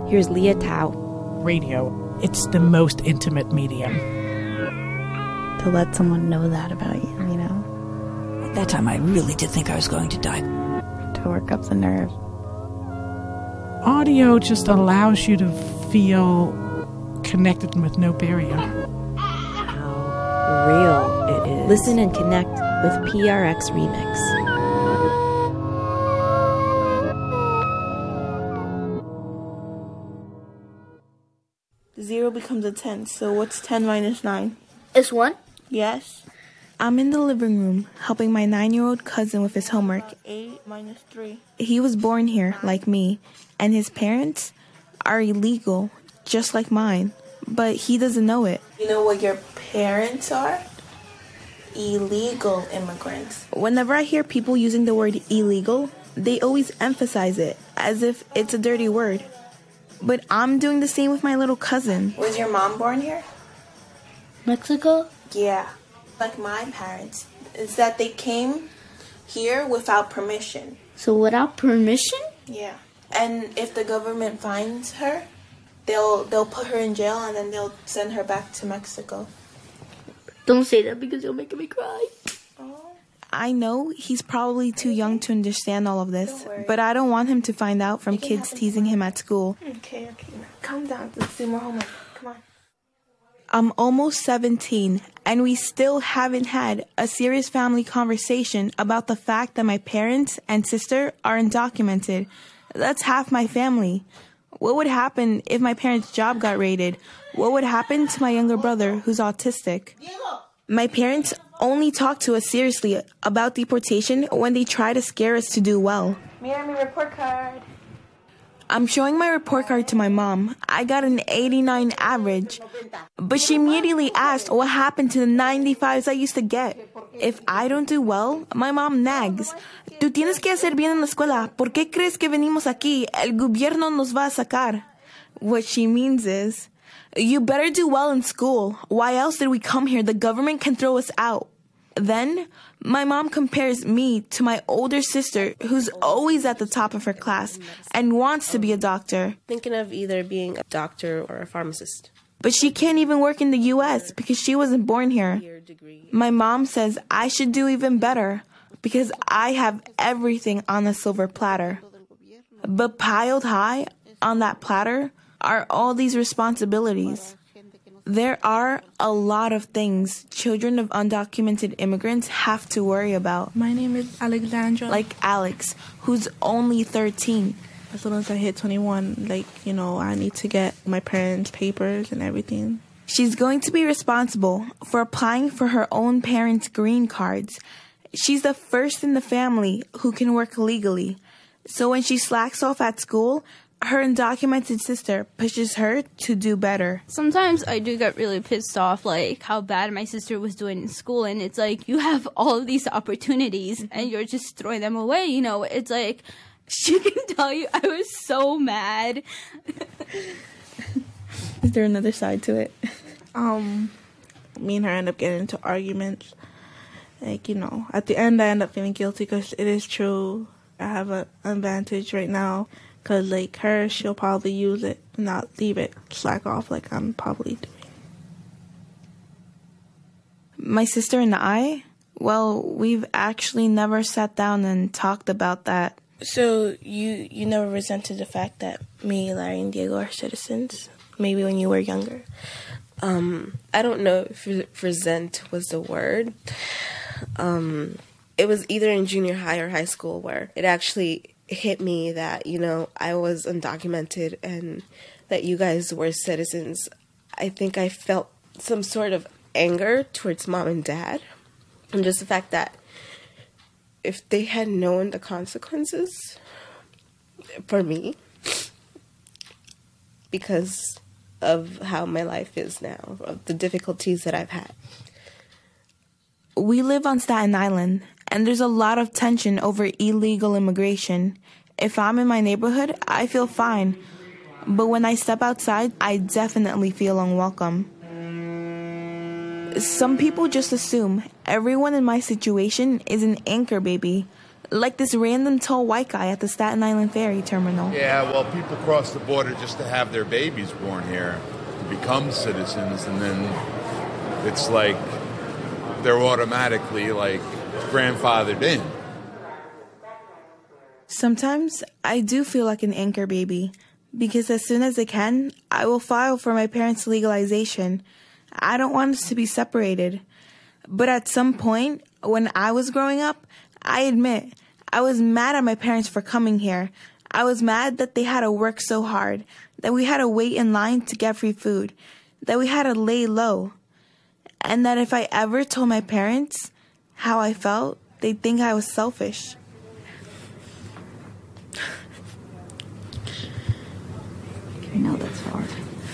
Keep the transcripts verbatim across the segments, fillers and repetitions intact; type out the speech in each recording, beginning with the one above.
Here's Leah Tao. Radio, it's the most intimate medium. To let someone know that about you, you know? At that time, I really did think I was going to die. To work up the nerve. Audio just allows you to feel connected with no barrier. How real it is. Listen and connect with P R X Remix. Zero becomes a ten, so what's ten minus nine? It's one? Yes. I'm in the living room, helping my nine-year-old cousin with his homework. Eight minus three. He was born here, like me, and his parents are illegal, just like mine. But he doesn't know it. You know what your parents are? Illegal immigrants. Whenever I hear people using the word illegal, they always emphasize it, as if it's a dirty word. But I'm doing the same with my little cousin. Was your mom born here? Mexico? Yeah. Like my parents, is that they came here without permission. So without permission? Yeah. And if the government finds her, they'll they'll put her in jail and then they'll send her back to Mexico. Don't say that because you're making me cry. Oh. I know he's probably too young to understand all of this, but I don't want him to find out from kids teasing him at school. Okay, okay. Now calm down. Let's do more homework. Come on. I'm almost seventeen, and we still haven't had a serious family conversation about the fact that my parents and sister are undocumented. That's half my family. What would happen if my parents' job got raided? What would happen to my younger brother who's autistic? My parents only talk to us seriously about deportation when they try to scare us to do well. Mira mi report card. I'm showing my report card to my mom. I got an eighty-nine average. But she immediately asked what happened to the ninety-fives I used to get. If I don't do well, my mom nags. Tú tienes que hacer bien en la escuela. ¿Por qué crees que venimos aquí? El gobierno nos va a sacar. What she means is, you better do well in school. Why else did we come here? The government can throw us out. Then, my mom compares me to my older sister, who's always at the top of her class and wants to be a doctor. Thinking of either being a doctor or a pharmacist. But she can't even work in the U S because she wasn't born here. My mom says I should do even better because I have everything on a silver platter. But piled high on that platter are all these responsibilities. There are a lot of things children of undocumented immigrants have to worry about. My name is Alexandra. Like Alex, who's only thirteen. As soon as I hit twenty-one, like, you know, I need to get my parents' papers and everything. She's going to be responsible for applying for her own parents' green cards. She's the first in the family who can work legally. So when she slacks off at school, her undocumented sister pushes her to do better. Sometimes I do get really pissed off, like, how bad my sister was doing in school. And it's like, you have all of these opportunities, mm-hmm. and you're just throwing them away, you know? It's like, she can tell you I was so mad. Is there another side to it? Um, me and her end up getting into arguments. Like, you know, at the end I end up feeling guilty because it is true. I have an advantage right now. Because, like, her, she'll probably use it and not leave it slack off like I'm probably doing. My sister and I, well, we've actually never sat down and talked about that. So you, you never resented the fact that me, Larry, and Diego are citizens? Maybe when you were younger? Um, I don't know if resent was the word. Um, it was either in junior high or high school where it actually hit me that, you know, I was undocumented and that you guys were citizens. I think I felt some sort of anger towards mom and dad. And just the fact that if they had known the consequences for me because of how my life is now, of the difficulties that I've had. We live on Staten Island, and there's a lot of tension over illegal immigration. If I'm in my neighborhood, I feel fine. But when I step outside, I definitely feel unwelcome. Some people just assume everyone in my situation is an anchor baby. Like this random tall white guy at the Staten Island ferry terminal. Yeah, well, people cross the border just to have their babies born here, to become citizens, and then it's like they're automatically, like, grandfathered in. Sometimes I do feel like an anchor baby, because as soon as I can, I will file for my parents' legalization. I don't want us to be separated. But at some point, when I was growing up, I admit, I was mad at my parents for coming here. I was mad that they had to work so hard, that we had to wait in line to get free food, that we had to lay low, and that if I ever told my parents how I felt, they'd think I was selfish. I know that's hard.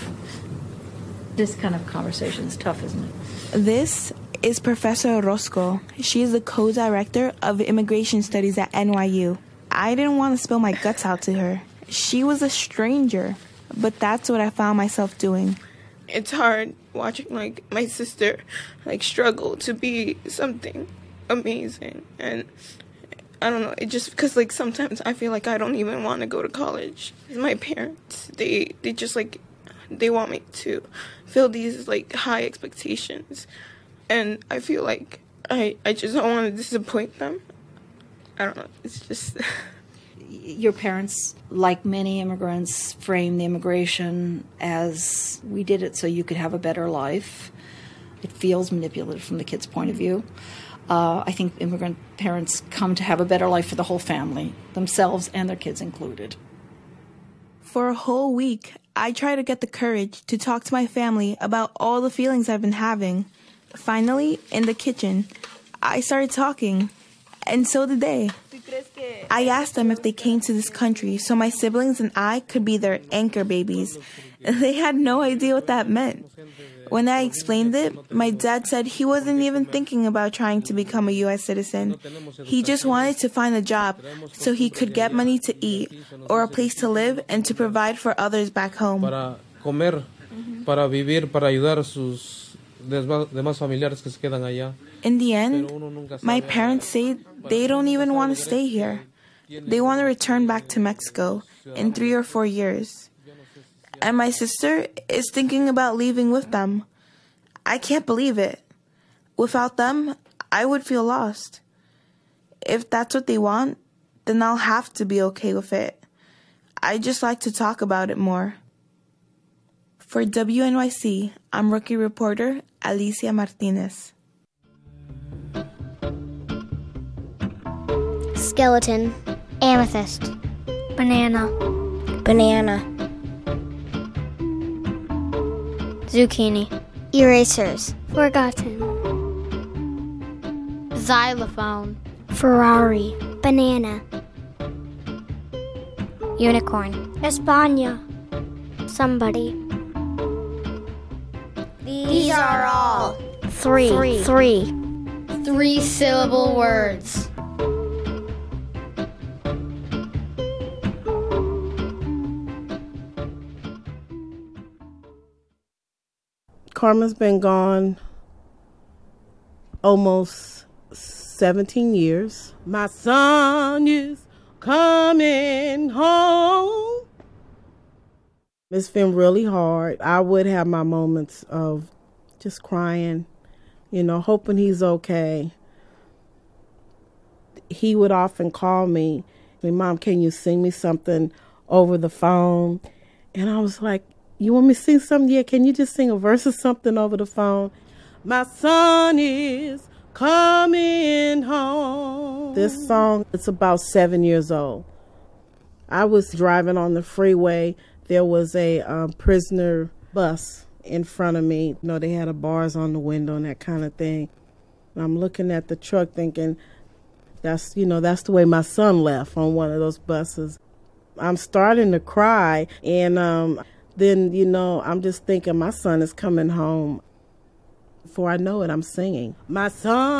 This kind of conversation is tough, isn't it? This is Professor Orozco. She is the co-director of Immigration Studies at N Y U. I didn't want to spill my guts out to her. She was a stranger, but that's what I found myself doing. It's hard watching, like, my sister, like, struggle to be something amazing. And I don't know, it just, because, like, sometimes I feel like I don't even want to go to college. My parents, they, they just, like, they want me to fill these, like, high expectations. And I feel like I, I just don't want to disappoint them. I don't know, it's just... Your parents, like many immigrants, frame the immigration as we did it so you could have a better life. It feels manipulative from the kid's point of view. Uh, I think immigrant parents come to have a better life for the whole family, themselves and their kids included. For a whole week, I tried to get the courage to talk to my family about all the feelings I've been having. Finally, in the kitchen, I started talking, and so did they. I asked them if they came to this country so my siblings and I could be their anchor babies. They had no idea what that meant. When I explained it, my dad said he wasn't even thinking about trying to become a U S citizen. He just wanted to find a job so he could get money to eat or a place to live and to provide for others back home. Para comer, para vivir, para ayudar a sus demás familiares que se quedan allá. In the end, my parents say they don't even want to stay here. They want to return back to Mexico in three or four years. And my sister is thinking about leaving with them. I can't believe it. Without them, I would feel lost. If that's what they want, then I'll have to be okay with it. I just like to talk about it more. For W N Y C, I'm rookie reporter Alicia Martinez. Skeleton. Amethyst. Banana. Banana. Zucchini. Erasers. Forgotten. Xylophone. Ferrari. Banana. Unicorn. España. Somebody. These are all three. Three. Three. Three syllable words. Carmen's been gone almost seventeen years. My son is coming home. It's been really hard. I would have my moments of just crying, you know, hoping he's okay. He would often call me, Mom, can you sing me something over the phone? And I was like, you want me to sing something? Yeah, can you just sing a verse or something over the phone? My son is coming home. This song, it's about seven years old. I was driving on the freeway. There was a um, prisoner bus in front of me. You know, they had a bars on the window and that kind of thing. And I'm looking at the truck thinking, that's, you know, that's the way my son left on one of those buses. I'm starting to cry, and um, then, you know, I'm just thinking my son is coming home. Before I know it, I'm singing. My son.